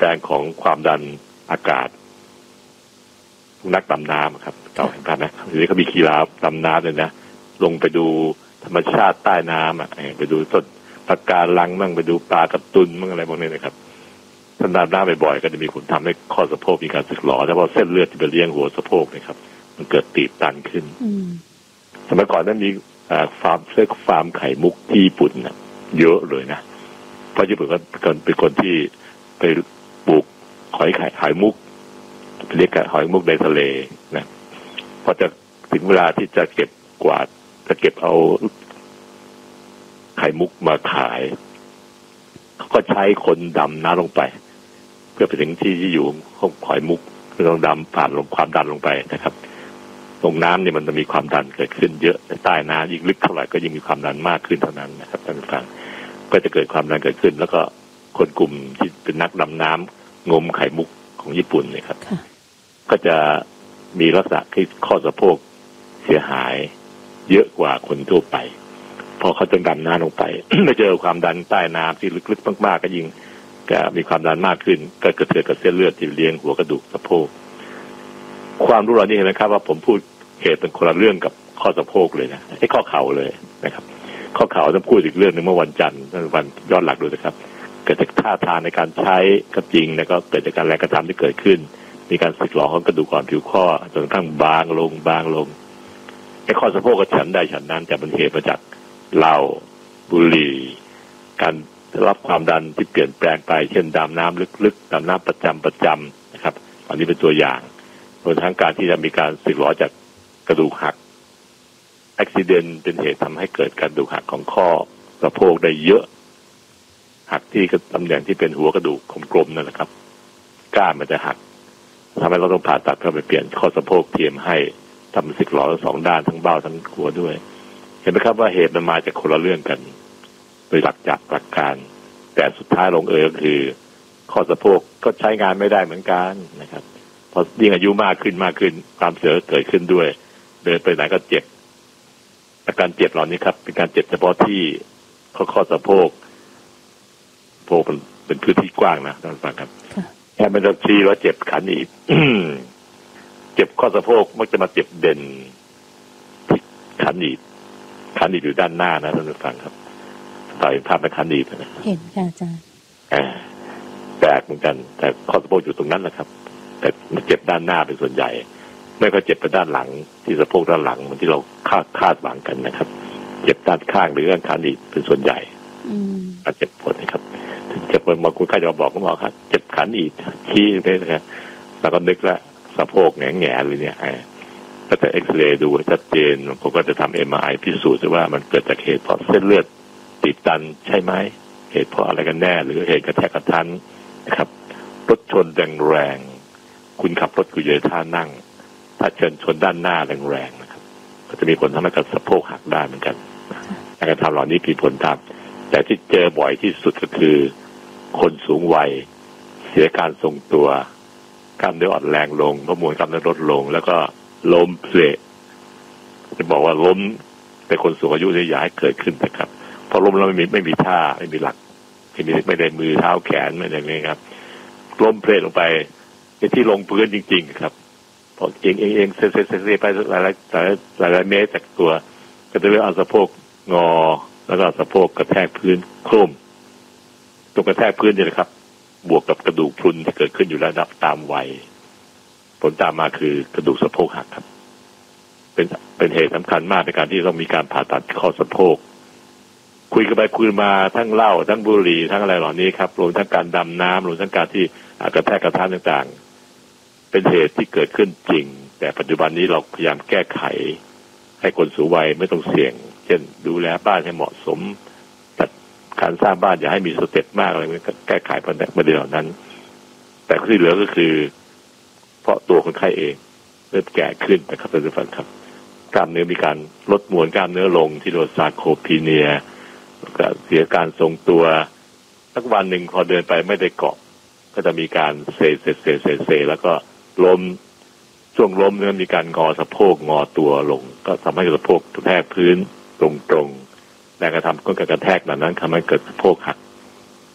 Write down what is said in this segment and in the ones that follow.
แปลงของความดันอากาศนักดำน้ำครับเก่าเห็นกันนะทีนี้เขามีกีฬาดำน้ำเลยนะลงไปดูธรรมชาติใต้น้ำไปดูต้นปะการังมั่งไปดูปลากระตุนมั่งอะไรพวกนี้นะครับถ้าดำน้ำบ่อยๆก็จะมีผลทำให้ข้อสะโพกมีการสึกหรอแต่พอเส้นเลือดที่ไปเลี้ยงหัวสะโพกนะครับมันเกิดตีบตันขึ้นสมัยก่อนนั้นมีฟาร์มไข่มุกที่ญี่ปุ่นนะเยอะเลยนะเพราะญี่ปุ่นก็เป็นคนที่ไปปลูกหอยมุกเรียกกันหอยมุกในทะเลนะพอจะถึงเวลาที่จะเก็บกวาดจะเก็บเอาไข่มุกมาขายเขาก็ใช้คนดำน้ำลงไปเพื่อไปถึงที่อยู่ของหอยมุกคือต้องดำผ่านลงความดันลงไปนะครับตรงน้ำเนี่ยมันจะมีความดันเกิดขึ้นเยอะใต้น้ำยิ่งลึกเท่าไหร่ก็ยิ่งมีความดันมากขึ้นเท่านั้นนะครับท่านผู้ฟังก็จะเกิดความดันเกิดขึ้นแล้วก็คนกลุ่มที่เป็นนักดำน้ำงมไข่มุกของญี่ปุ่นเนี่ยครับก็จะมีลักษณะที่ข้อสะโพกเสียหายเยอะกว่าคนทั่วไปพอเขาจะดำน้ำลงไป ไม่เจอความดันใต้น้ำที่ลึกๆมากๆก็ยิ่งมีความดันมากขึ้นก็เกิดกับเส้นเลือดที่เลี้ยงหัวกระดูกสะโพกความรู้เหล่านี้เห็นไหมครับว่าผมพูดเหตุเป็นคนละเรื่องกับข้อสะโพกเลยนะไอ้ข้อเข่าเลยนะครับข้อเข่าต้องพูดอีกเรื่องนึงเมื่อวันจันทร์วันย้อนหลักดูนะครับเกิดจากท่าทางในการใช้ก็จริงแล้วก็เกิดจากการแรงกระทำที่เกิดขึ้นมีการสึกหรอของกระดูกอ่อนผิวข้อจนกระทั่งบางลงไอ้ข้อสะโพกก็ฉันได้ฉันนั้นแต่มันเหตุมาจากเหล้าบุหรี่การรับความดันที่เปลี่ยนแปลงไปเช่นดำน้ำลึกๆดำน้ำประจำนะครับอันนี้เป็นตัวอย่างรวมทั้งการที่จะมีการสึกหรอจากกระดูกหักอุบัติเหตุเป็นเหตุทำให้เกิดการกระดูกหักของข้อสะโพกได้เยอะหักที่ตำแหน่งที่เป็นหัวกระดูกกลมๆนั่นแหละครับก้านมันจะหักทำให้เราต้องผ่าตัดเข้าไปเปลี่ยนข้อสะโพกเทียมให้ทำสึกหรอทั้งสองด้านทั้งเบ้าทั้งหัวด้วยเห็นไหมครับว่าเหตุมันมาจากคนละเรื่องกันโดยหลักการแต่สุดท้ายลงก็คือข้อสะโพกก็ใช้งานไม่ได้เหมือนกันนะครับพอยิ่งอายุมากขึ้นความเสื่อมเกิดขึ้นด้วยเดินไปไหนก็เจ็บอาการเจ็บเหล่านี้ครับเป็นการเจ็บเฉพาะที่ข้อสะโพกมันเป็นพื้นที่กว้างนะท่านผู้ฟังครับแค่ไม่ต้องชี้ว่าเจ็บขาหนีบ เจ็บข้อสะโพกมักจะมาเจ็บเด่นที่ขาหนีบอยู่ด้านหน้านะท่านผู้ฟังครับต่อยภาพเป็นขาหนีบนะเห็นค่ะอาจารย์แปลกเหมือนกันแต่ข้อสะโพกอยู่ตรงนั้นแหละครับแต่มันเจ็บด้านหน้าเป็นส่วนใหญ่ไม่ก็เจ็บไปด้านหลังที่สะโพกด้านหลังเหมือนที่เราคาดหวังกันนะครับเจ็บด้านข้างหรือด้านขาหนีบเป็นส่วนใหญ่อาจเจ็บปวดนะครับเจ็บปวดบางคนใครจะบอกก็บอกครับเจ็บขาหนีบชี้ไปนะครับแล้วก็นึกละสะโพกแง่เลยเนี่ยก็จะเอ็กซเรย์ดูชัดเจนผมก็จะทำ MRI พิสูจน์ว่ามันเกิดจากเหตุเพราะเส้นเลือดตีบตันใช่ไหมเหตุเพราะอะไรกันแน่หรือเหตุกระแทกกระทันนะครับรถชนแรงๆคุณขับรถอยู่ในท่านั่งถ้าชนด้านหน้าแรงๆนะครับก็จะมีผลทำให้กับสะโพกหักได้เหมือนกันการกระทำเหล่านี้มีผลทำแต่ที่เจอบ่อยที่สุดก็คือคนสูงวัยเสียการทรงตัวกล้ามเนื้ออ่อนแรงลงมวลกล้ามเนื้อลดลงแล้วก็ล้มเพลจะบอกว่าล้มแต่คนสูงอายุเนี่ยอย่าให้เกิดขึ้นนะครับพอล้มแล้วไม่มีท่าไม่มีหลักไม่ได้มือเท้าแขนไม่ได้เลยครับล้มเพลลงไปที่ลงพื้นจริงๆครับพอเองเซไปหลายเมตรจากตัวก็จะเริ่มเอาสะโพกงอแล้วก็สะโพกกระแทกพื้นโคร่มตรงกระแทกพื้นเนี่ยนะครับบวกกับกระดูกพรุนที่เกิดขึ้นอยู่ระดับตามวัยผลตามมาคือกระดูกสะโพกหักครับเป็นเหตุสำคัญมากในการที่ต้องมีการผ่าตัดข้อสะโพกคุยกันไปคุยมาทั้งเหล้าทั้งบุหรี่ทั้งอะไรเหล่านี้ครับรวมทั้งการดำน้ำรวมทั้งการที่กระแทกกระทันต่างๆเป็นเหตุที่เกิดขึ้นจริงแต่ปัจจุบันนี้เราพยายามแก้ไขให้คนสูงวัยไม่ต้องเสี่ยงเช่นดูแลบ้านให้เหมาะสมตัดการสร้างบ้านอย่าให้มีสเต็ปมากอะไรก็แก้ไขประเด็นเหล่านั้นแต่ที่เหลือก็คือเพราะตัวคนไข้เองเริ่มแก่ขึ้นนะครับท่านผู้ฟังครับกล้ามเนื้อมีการลดมวลกล้ามเนื้อลงที่เรียกว่าซาร์โคพีเนียก็เสียการทรงตัวสักวันหนึ่งพอเดินไปไม่ได้เกาะก็จะมีการเซแล้วก็ล้มช่วงล้มเนี่ยมีการงอสะโพกงอตัวลงก็ทำให้สะโพกกระแทกพื้นตรงๆแรงกระทำก็กระแทกนั้นทำให้เกิดสะโพกหัก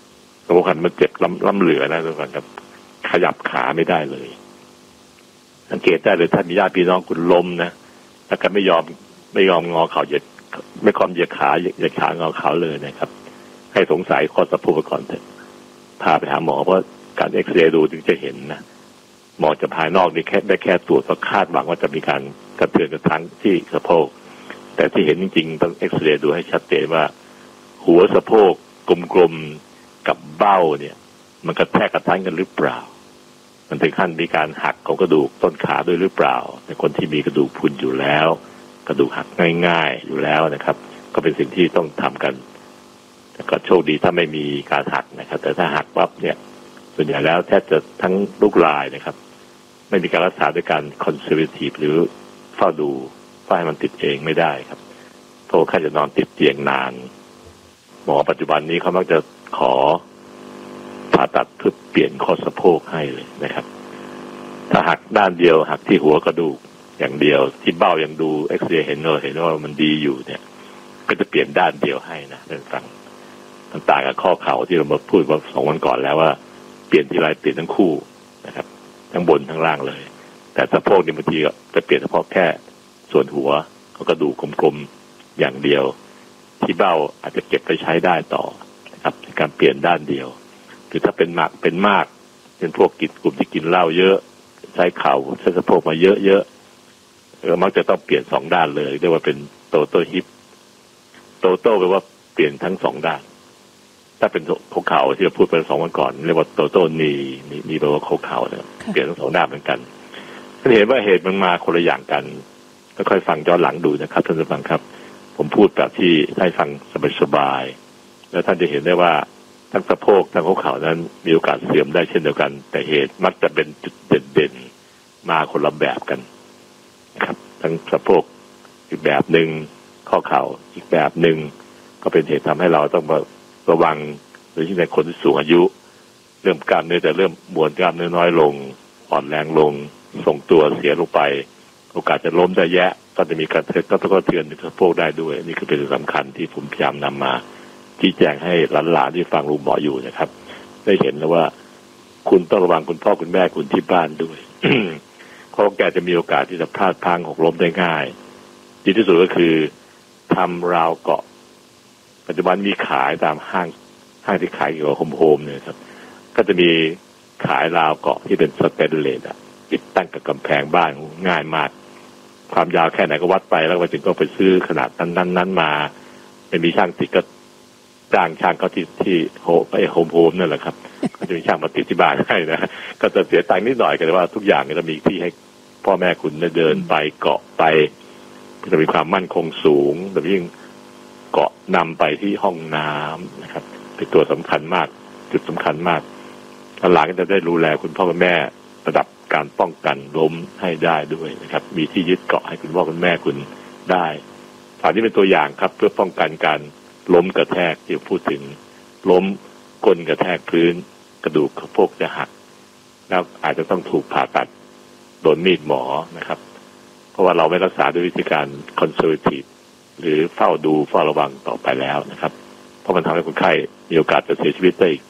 สะโพกหักมันเจ็บล้ำเหลือนะทุกคนครับขยับขาไม่ได้เลยสังเกตได้เลยถ้ามีญาติพี่น้องคุณล้มนะถ้ากันไม่ยอมงอเข่าเหยียดไม่ความเหยียดขางอเข่าเลยนะครับให้สงสัยข้อสะโพกก่อนเถอะพาไปหาหมอเพราะการเอ็กซเรย์ดูถึงจะเห็นนะหมอจะภายนอกนี่แค่ตรวจก็คาดหวังว่าจะมีการกระเทือนกระทั่งที่สะโพกแต่ที่เห็นจริงๆต้องเอ็กซเรย์ดูให้ชัดเจนว่าหัวสะโพกกลมๆกับเบ้าเนี่ยมันกระแทกกระทั่งกันหรือเปล่ามันถึงขั้นมีการหักของกระดูกต้นขาด้วยหรือเปล่าในคนที่มีกระดูกพรุนอยู่แล้วกระดูกหักง่ายๆอยู่แล้วนะครับก็เป็นสิ่งที่ต้องทำกันแต่ก็โชคดีถ้าไม่มีการหักนะครับแต่ถ้าหักปั๊บเนี่ยส่วนใหญ่แล้วแทบจะทั้งลูกลายนะครับไม่มีการรักษาด้วยการคอนเซอร์เวทีฟหรือเฝ้าดูให้มันติดเองไม่ได้ครับเพราะค่าจะนอนติดเตียงนานหมอปัจจุบันนี้เขามักจะขอผ่าตัดเพื่อเปลี่ยนข้อสะโพกให้เลยนะครับถ้าหักด้านเดียวหักที่หัวกระดูกอย่างเดียวที่เบ้ายังดูเอ็กซเรย์เห็นว่ามันดีอยู่เนี่ยก็จะเปลี่ยนด้านเดียวให้นะเรื่องฟังต่างกับข้อเข่าที่เรามาพูดว่า2 วันก่อนแล้วว่าเปลี่ยนทีไรเปลี่ยนทั้งคู่นะครับทั้งบนทั้งล่างเลยแต่สะโพกนี่บางทีก็จะเปลี่ยนเฉพาะแค่ส่วนหัวกระดูกกลมๆอย่างเดียวที่เบ้าอาจจะเก็บไปใช้ได้ต่อนะครับในการเปลี่ยนด้านเดียวคือถ้าเป็นมากเป็นพวกกลุ่มที่กินเหล้าเยอะใช้เข่าใช้สะโพกมาเยอะๆมักจะต้องเปลี่ยน2 ด้านเลยเรียกว่าเป็นโตโต้ฮิปโตโต้แปลว่าเปลี่ยนทั้ง2 ด้านถ้าเป็นข้อเข่าที่เราพูดไป2 วันก่อนเรียกว่าโตโต้นีแปลว่าข้อเข่าเนี่ยเปลี่ยนทั้ง2 ด้านเหมือนกันท่านเห็นว่าเหตุมันมาคนละอย่างกันก็ค่อยฟังย้อนหลังดูนะครับท่านผู้ฟังครับผมพูดแบบที่ให้ฟังสบายๆแล้วท่านจะเห็นได้ว่าทั้งสะโพกทั้งข้อเข่านั้นมีโอกาสเสื่อมได้เช่นเดียวกันแต่เหตุมักจะเป็นจุดเด่นๆมาคนละแบบกันนะครับทั้งสะโพกอีกแบบหนึ่งข้อเข่าอีกแบบหนึ่งก็เป็นเหตุทำให้เราต้องระวังโดยที่ในคนที่สูงอายุเริ่มกล้ามเนื้อจะเริ่มมวลกล้ามเนื้อน้อยลงอ่อนแรงลงทรงตัวเสียลงไปโอกาสจะล้มได้แยะก็จะมีการเทือนในสะโพกได้ด้วยนี่คือเป็นสิ่งสำคัญที่ผมพยายามนำมาชี้แจงให้หลานๆที่ฟังลุงหมออยู่นะครับได้เห็นแล้วว่าคุณต้องระวังคุณพ่อคุณแม่คุณที่บ้านด้วย เพราะแกจะมีโอกาสที่จะพลาดพลั้งหกล้มได้ง่ายดีที่สุดก็คือทำราวเกาะปัจจุบันมีขายตามห้างที่ขายเกี่ยวกับโฮมเนี่ยครับก็จะมีขายราวเกาะที่เป็นสเตนเลสติดตั้งกับกำแพงบ้านง่ายมากความยาวแค่ไหนก็วัดไปแล้วไปถึงก็ไปซื้อขนาดนั้นมาไม่มีช่างติดก็จ้างช่างเขาที่โฮมนั่นแหละครับก็จะมีช่างมาติดที่บ้านให้นะก็จะเสียตังค์นิดหน่อยกันแต่ว่าทุกอย่างจะมีที่ให้พ่อแม่คุณเดินไปเกาะไปจะมีความมั่นคงสูงแต่ยิ่งเกาะนำไปที่ห้องน้ำนะครับเป็นตัวสำคัญมากจุดสำคัญมากหลังจะได้ดูแลคุณพ่อคุณแม่ระดับการป้องกันล้มให้ได้ด้วยนะครับมีที่ยึดเกาะให้คุณพ่อคุณแม่คุณได้ฐานนี้เป็นตัวอย่างครับเพื่อป้องกันการล้มกระแทกที่พูดถึงล้มก้นกระแทกพื้นกระดูกสะโพกจะหักแล้วอาจจะต้องถูกผ่าตัดโดนมีดหมอนะครับเพราะว่าเราไม่รักษาด้วยวิธีการคอนเซอร์เวทีฟหรือเฝ้าดูเฝ้าระวังต่อไปแล้วนะครับเพราะมันทำให้คนไข้มีโอกาสจะเสียชีวิตได้อีก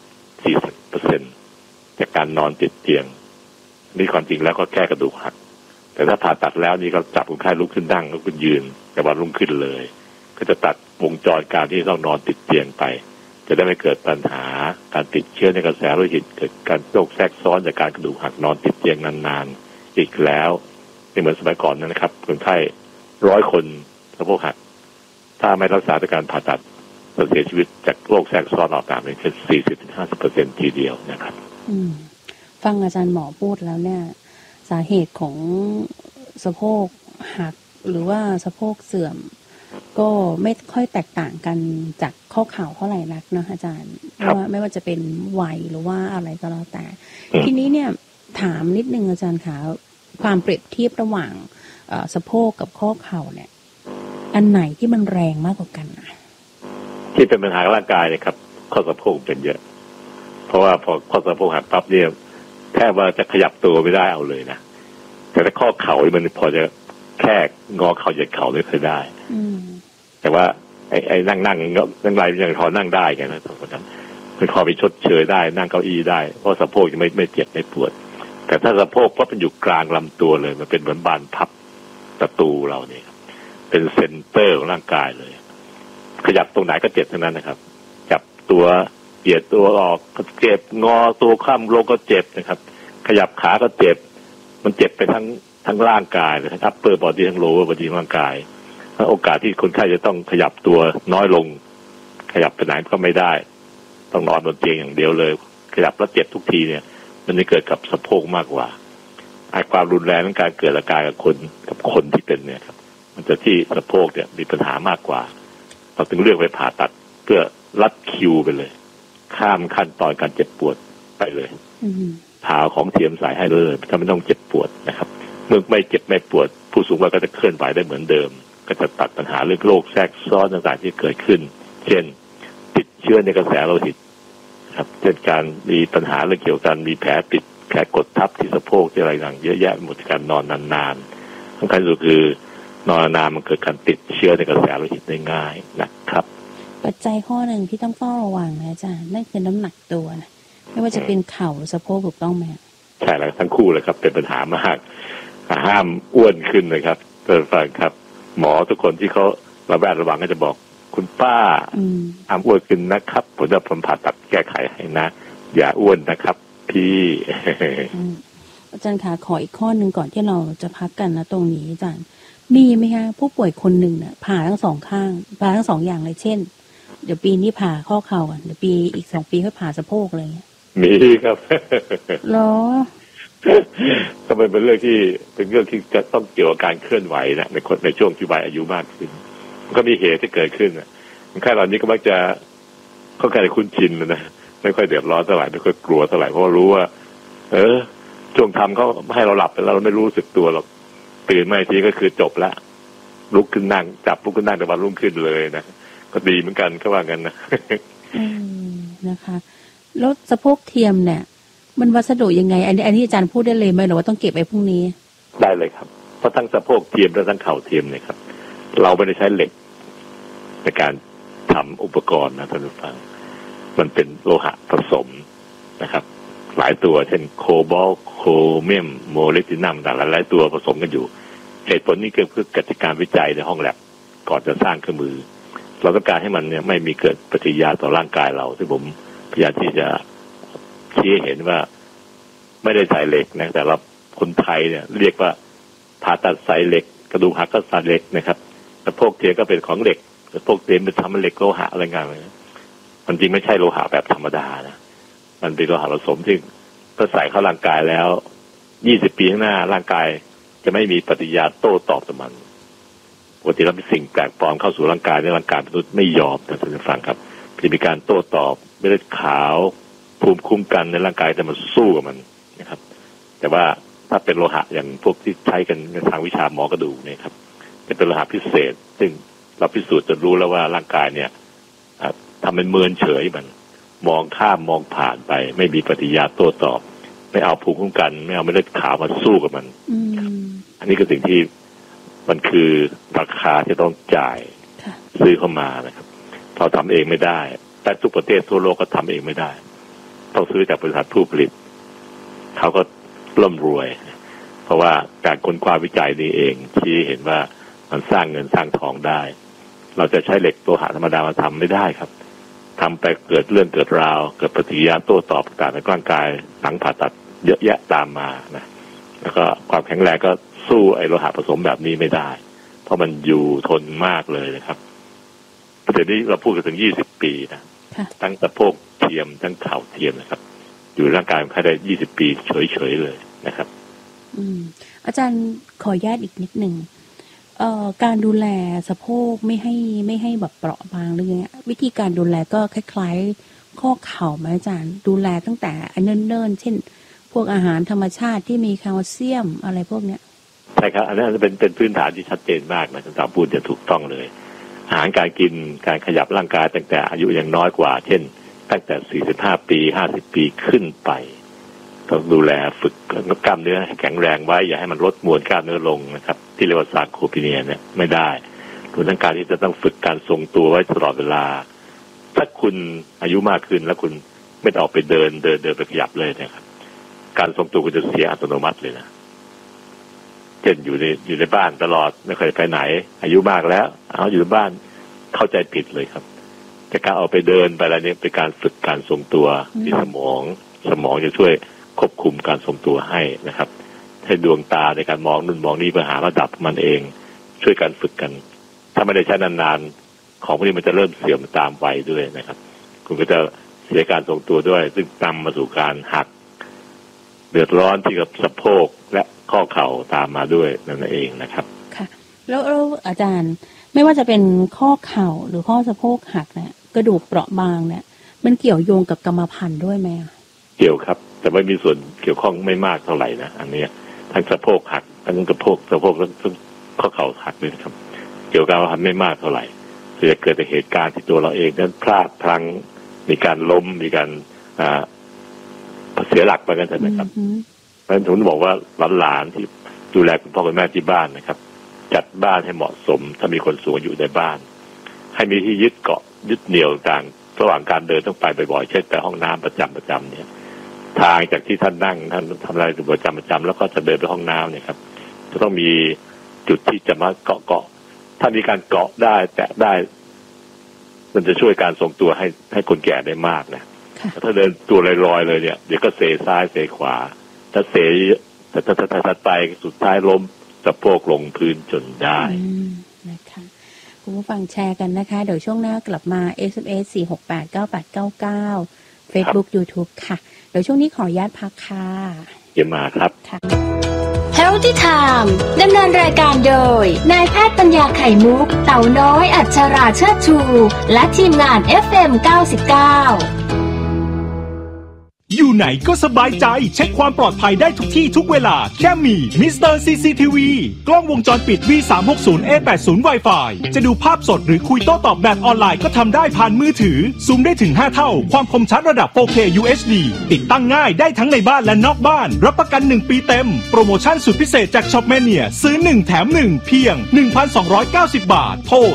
40% จากการนอนติดเตียงนี่ความจริงแล้วก็แค่กระดูกหักแต่ถ้าผ่าตัดแล้วนี่ก็จับคนไข้ลุกขึ้นนั่งลุกขึ้นยืนแต่วันรุ่งขึ้นเลยก็จะตัดวงจรการที่ต้องนอนติดเตียงไปจะได้ไม่เกิดปัญหาการติดเชื้อในกระแสโลหิตเกิดการโรคแทรกซ้อนจากการกระดูกหักนอนติดเตียงนานๆอีกแล้วไม่เหมือนสมัยก่อนนะครับคนไข้100 คนสะโพกหักถ้าไม่รักษาด้วยการผ่าตัดจะเสียชีวิตจากโรคแทรกซ้อนออกตามเป็นแค่ 40-50% ทีเดียวนะครับฟังอาจารย์หมอพูดแล้วเนี่ยสาเหตุของสะโพกหักหรือว่าสะโพกเสื่อมก็ไม่ค่อยแตกต่างกันจากข้อเข่าเท่าไหร่นักนะอาจารย์ว่าไม่ว่าจะเป็นวัยหรือว่าอะไรก็แล้วแต่ทีนี้เนี่ยถามนิดนึงอาจารย์คะความเปรียบเทียบระหว่างสะโพกกับข้อเข่าเนี่ยอันไหนที่มันแรงมากกว่ากันนะที่เป็นปัญหาร่างกายเนี่ยครับข้อสะโพกเป็นเยอะเพราะว่าพอข้อสะโพกหักปั๊บเนี่ยแค่ว่าจะขยับตัวไม่ได้เอาเลยนะแต่ถ้าข้อเข่ามันพอจะแค่งอเข่าเหยียดเข่าไม่เคยได้แต่ว่าไอ้นั่งไรยังพอนั่งได้ไงนะทุกคนมันพอมีชดเชยได้นั่งเก้าอี้ได้เพราะสะโพกจะไม่เจ็บไม่ปวดแต่ถ้าสะโพกเพราะมันอยู่กลางลำตัวเลยมันเป็นเหมือนบานพับประตูเราเนี่ยเป็นเซ็นเตอร์ของร่างกายเลยขยับตรงไหนก็เจ็บทั้งนั้นนะครับจับตัวเหยียดตัวออกก็เจ็บงอตัวข้ามลงก็เจ็บนะครับขยับขาก็เจ็บมันเจ็บไปทั้งร่างกายเลยทั้ง upper body ทั้ง lower body ร่างกายโอกาสที่คนไข้จะต้องขยับตัวน้อยลงขยับไปไหนก็ไม่ได้ต้องนอนบนเตียงอย่างเดียวเลยขยับแล้วเจ็บทุกทีเนี่ยมันจะเกิดกับสะโพกมากกว่าความรุนแรงของการเกิดอาการกับคนที่เป็นเนี่ยครับมันจะที่สะโพกเนี่ยมีปัญหามากกว่าเราถึงเลือกไปผ่าตัดเพื่อรัดคิวไปเลยข้ามขั้นตอนการเจ็บปวดไปเลยผ่าของเทียมใส่ให้เลยถ้าไม่ต้องเจ็บปวดนะครับเมื่อไม่เจ็บไม่ปวดผู้สูงวัยก็จะเคลื่อนไหวได้เหมือนเดิมก็จะตัดปัญหาเรื่องโรคแทรกซ้อนต่างๆที่เกิดขึ้นเช่นติดเชื้อในกระแสโลหิตครับเช่นการมีปัญหาเรื่องเกี่ยวกับมีแผลปิดแผลกดทับที่สะโพกที่อะไรต่างเยอะแยะหมดการนอนนานๆสำคัญสุดคือนอนนานมันเกิดการติดเชื้อในกระแสโลหิตได้ง่ายนะครับปัจจัยข้อหนึ่งที่ต้องเฝ้าระวังนะอาจารย์นั่นคือน้ำหนักตัวนะไม่ว่าจะเป็นเข่าหรือสะโพกถูกต้องไหมใช่แล้วทั้งคู่เลยครับเป็นปัญหามากห้ามอ้วนขึ้นเลยครับเพื่อนฟังครับหมอทุกคนที่เขาระแวดระวังก็จะบอกคุณป้าห้ามอ้วนขึ้นนะครับผมจะผ่าตัดแก้ไขให้นะอย่าอ้วนนะครับพี่อาจารย์คะขออีกข้อหนึ่งก่อนที่เราจะพักกันนะตรงนี้อาจารย์มีไหมคะผู้ป่วยคนหนึ่งเนี่ยผ่าทั้งสองข้างผ่าทั้งสองอย่างเลยเช่นเดี๋ยวปีนี้ผ่าข้อเข่าเดี๋ยวปีอีก2 ปีค่อยผ่าสะโพกอะไรเงี้ยมีครับหรอก็เป็นเรื่องที่จะต้องเกี่ยวกับการเคลื่อนไหวนะในช่วงที่วัยอายุมากขึ้นก็มีเหตุที่เกิดขึ้นคนไข้เหล่านี้ก็มักจะเข้าใจคุ้นชินนะไม่ค่อยเดือดร้อนเท่าไหร่ไม่ค่อยกลัวเท่าไหร่เพราะรู้ว่าช่วงทำเขาให้เราหลับไปแล้วเราไม่รู้สึกตัวหรอกตื่นมาทีก็คือจบละลุกขึ้นนั่งจับลุกขึ้นนั่งแต่วันรุ่งขึ้นเลยนะก็ดีเหมือนกันก็ว่างั้นนะนะคะแล้วสะโพกเทียมเนี่ยมันวัสดุยังไงอันนี้อาจารย์พูดได้เลยไหมหรือว่าต้องเก็บไว้พรุ่งนี้ได้เลยครับเพราะทั้งสะโพกเทียมและทั้งเข่าเทียมเนี่ยครับเราไม่ได้ใช้เหล็กในการทำอุปกรณ์นะท่านผู้ฟังมันเป็นโลหะผสมนะครับหลายตัวเช่นโคบอลต์โครเมียมโมลิบดินัมต่างๆหลายตัวผสมกันอยู่เหตุผลนี้ก็คือกิจการวิจัยในห้องแลบก่อนจะสร้างเครื่องมือเราต้องการให้มันเนี่ยไม่มีเกิดปฏิกิริยาต่อร่างกายเราที่ผมพยายามที่จะชี้เห็นว่าไม่ได้ใส่เหล็กนะแต่เราคนไทยเนี่ยเรียกว่าผ่าตัดใส่เหล็กกระดูกหักก็ใส่เหล็กนะครับสะโพกเทียมก็เป็นของเหล็กสะโพกเทียมเป็นทำเหล็กโลหะอะไรเงี้ยมันจริงไม่ใช่โลหะแบบธรรมดานะมันเป็นโลหะผสมที่ถ้าใส่เข้าร่างกายแล้ว20 ปีข้างหน้าร่างกายจะไม่มีปฏิกิริยาโต้ตอบกับมันปกติแล้วเป็นสิ่งแปลกปลอมเข้าสู่ร่างกายในร่างกายมนุษย์ไม่ยอมท่านผู้ฟังครับจะมีการโต้ตอบไม่ได้ขาวภูมิคุ้มกันในร่างกายจะมาสู้กับมันนะครับแต่ว่าถ้าเป็นโลหะอย่างพวกที่ใช้กันในทางวิชาหมอกระดูกเนี่ยครับจะเป็นโลหะพิเศษซึ่งเราพิสูจน์จนรู้แล้วว่าร่างกายเนี่ยทำเป็นเมินเฉยมันมองข้ามมองผ่านไปไม่มีปฏิกิริยาโต้ตอบไม่เอาภูมิคุ้มกันไม่เอาเม็ดขาวมาสู้กับมันอันนี้คือสิ่งที่มันคือราคาที่ต้องจ่ายซื้อเข้ามานะครับเราทำเองไม่ได้แต่ทุกประเทศทั่วโลกก็ทำเองไม่ได้ต้องซื้อจากบริษัทผู้ผลิตเขาก็ร่ำรวยเพราะว่าการค้นคว้าวิจัยนี้เองชี้เห็นว่ามันสร้างเงินสร้างทองได้เราจะใช้เหล็กตัวหะธรรมดามาทำไม่ได้ครับทำไปเกิดเรื่องเกิดราวเกิดปฏิกิริยาโต้ตอบต่างๆในร่างกายหลังผ่าตัดเยอะแยะตามมานะแล้วก็ความแข็งแรงก็สู้ไอ้โลหะผสมแบบนี้ไม่ได้เพราะมันอยู่ทนมากเลยนะครับประเด็นนี้เราพูดกันถึง20 ปีนะทั้งสะโพกเทียมทั้งเข่าเทียมนะครับอยู่ร่างกายมันแค่ได้20 ปีเฉยๆเลยนะครับอาจารย์ขอญาตอีกนิดหนึ่งการดูแลสะโพกไม่ให้แบบเปราะบางหรือไงวิธีการดูแลก็คล้ายๆข้อเข่าไหมอาจารย์ดูแลตั้งแต่เนิ่นๆเช่นพวกอาหารธรรมชาติที่มีแคลเซียมอะไรพวกเนี้ยใช่ครับอันนั้นเป็นพื้นฐานที่ชัดเจนมากนะสำหรับพูดจะถูกต้องเลยอาหารการกินการขยับร่างกายตั้งแต่อายุยังน้อยกว่าเช่นตั้งแต่45 ปี50 ปีขึ้นไปต้องดูแลฝึกกล้ามเนื้อให้แข็งแรงไว้อย่าให้มันลดมวลกล้ามเนื้อลงนะครับที่เรียกว่าซาร์โคพีเนียเนี่ยไม่ได้รวมทั้งการที่จะต้องฝึกการทรงตัวไว้ตลอดเวลาถ้าคุณอายุมากขึ้นแล้วคุณไม่ออกไปเดินไปขยับเลยนะครับการทรงตัวคุณจะเสียอัตโนมัติเลยนะเช่นอยู่ในบ้านตลอดไม่เคยไปไหนอายุมากแล้วอยู่ในบ้านเข้าใจผิดเลยครับแต่การออกไปเดินไปอะไรนี้เป็นการฝึกการทรงตัวที่สมองจะช่วยควบคุมการทรงตัวให้นะครับให้ดวงตาในการมองนู่นมองนี่เพื่อหาระดับมันเองช่วยกันฝึกกันถ้าไม่ได้ใช้นานๆของพวกนี้มันจะเริ่มเสื่อมตามวัยด้วยนะครับคุณก็จะเสียการทรงตัวด้วยซึ่งนำมาสู่การหักเดือดร้อนที่กับสะโพกและข้อเข่าตามมาด้วยนั่นเองนะครับค่ะแล้วอาจารย์ไม่ว่าจะเป็นข้อเข่าหรือข้อสะโพกหักเนี่ยกระดูกเปราะบางเนี่ยมันเกี่ยวโยงกับกรรมพันธุ์ด้วยไหมเกี่ยวครับแต่ไม่มีส่วนเกี่ยวข้องไม่มากเท่าไหร่นะอันนี้ทั้งสะโพกหักทั้งสะโพกแล้วข้อเข่าหักด้วยครับเกี่ยวกับกรรมพันธุ์ไม่มากเท่าไหร่จะเกิดจากเหตุการณ์ที่ตัวเราเองนั้นพลาดพลั้งมีการล้มมีการเสียหลักไปกันใช่ไหมครับเพราะฉะนั้นผมบอกว่าหลานๆที่ดูแลคุณพ่อคุณแม่ที่บ้านนะครับจัดบ้านให้เหมาะสมถ้ามีคนสูงอายุในบ้านให้มีที่ยึดเกาะยึดเหนี่ยวต่างระหว่างการเดินต้องไปบ่อยๆเช่นไปห้องน้ำประจำเนี่ยทางจากที่ท่านนั่งท่านทำอะไรอยู่ประจำแล้วก็จะเดินไปห้องน้ำเนี่ยครับจะต้องมีจุดที่จะมาเกาะถ้ามีการเกาะได้แตะได้มันจะช่วยการทรงตัวให้คนแก่ได้มากนะถ้าเดินตัวลอยๆเลยเนี่ยเดี๋ยวก็เซซ้ายเซขวาถ้าเซแต่ถ้าไปสุดท้ายล้มสะโพกลงพื้นจนได้นะคะคุณผู้ฟังแชร์กันนะคะเดี๋ยวช่วงหน้ากลับมา SMS 4689899 Facebook YouTube ค่ะเดี๋ยวช่วงนี้ขออนุญาตพักค่ะเยี่ยมมากครับค่ะ Healthy Time ดำเนินรายการโดยนายแพทย์ปัญญาไข่มุกเต่าน้อยอัชราเชิดชูและทีมงาน FM 99 อยู่ไหนก็สบายใจเช็คความปลอดภัยได้ทุกที่ทุกเวลาแค่มี Mr. CCTV กล้องวงจรปิด V360A80 Wi-Fi จะดูภาพสดหรือคุยโต้ตอบแบบออนไลน์ก็ทำได้ผ่านมือถือซูมได้ถึง5เท่าความคมชัดระดับ 4K UHD ติดตั้งง่ายได้ทั้งในบ้านและนอกบ้านรับประกัน1ปีเต็มโปรโมชั่นสุดพิเศษจาก Shopmania ซื้อ1แถม1เพียง 1,290 บาทโทร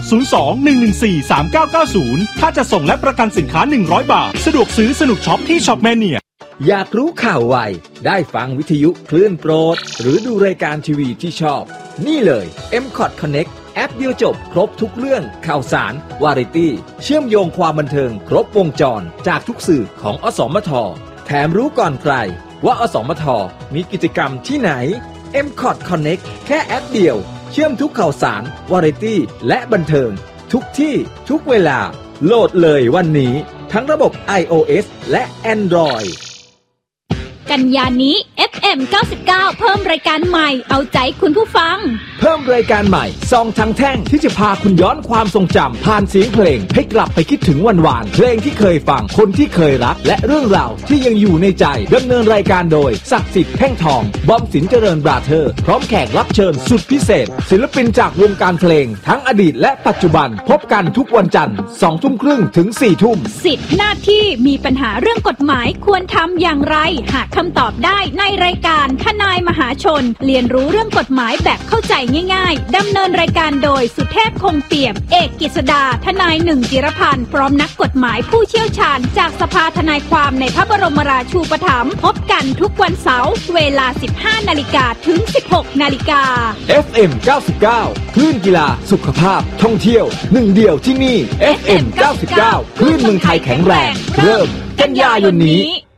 02-114-3990 ถ้าจะส่งและประกันสินค้า100 บาทสะดวกซื้อสนุกช็อปที่ Shopmania อยากรู้ข่าวไวได้ฟังวิทยุคลื่นโปรดหรือดูรายการทีวีที่ชอบนี่เลย M-Cot Connect แอปเดียวจบครบทุกเรื่องข่าวสารวาไรตี้เชื่อมโยงความบันเทิงครบวงจรจากทุกสื่อของอสมทแถมรู้ก่อนใครว่าอสมทมีกิจกรรมที่ไหน M-Cot Connect แค่แอปเดียวเชื่อมทุกข่าวสารวาไรตี้และบันเทิงทุกที่ทุกเวลาโหลดเลยวันนี้ทั้งระบบ iOS และ Android กันยานี้ FM 99เพิ่มรายการใหม่เอาใจคุณผู้ฟังเพิ่มรายการใหม่ซองทั้งแท่งที่จะพาคุณย้อนความทรงจำผ่านเสียงเพลงให้กลับไปคิดถึงวันวานเพลงที่เคยฟังคนที่เคยรักและเรื่องราวที่ยังอยู่ในใจดำเนินรายการโดยศักดิ์สิทธิ์แท่งทองบอมสินเจริญบราเธอร์พร้อมแขกรับเชิญสุดพิเศษศิลปินจากวงการเพลงทั้งอดีตและปัจจุบันพบกันทุกวันจันทร์ 20:30 ถึง 4:00 สิทธิ์หน้าที่มีปัญหาเรื่องกฎหมายควรทำอย่างไรหากคำตอบได้ในรายการทนายมหาชนเรียนรู้เรื่องกฎหมายแบบเข้าใจง่ายๆดำเนินรายการโดยสุเทพคงเปี่ยมเอกกฤษดาทนายจิรพันธ์พร้อมนักกฎหมายผู้เชี่ยวชาญจากสภาทนายความในพระบรมราชูปถัมภ์พบกันทุกวันเสาร์เวลา 15 นาฬิกาถึง 16 นาฬิกา FM 99คลื่นกีฬาสุขภาพท่องเที่ยวหนึ่งเดียวที่นี่ FM 99คลื่นเมืองไทยแข็งแรงเริ่มกันยายนนี้